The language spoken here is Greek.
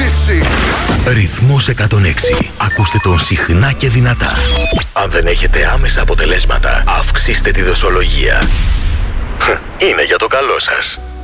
λύση. Ρυθμός 106. Ακούστε τον συχνά και δυνατά. Αν δεν έχετε άμεσα αποτελέσματα, αυξήστε τη δοσολογία. Είναι για το καλό σας.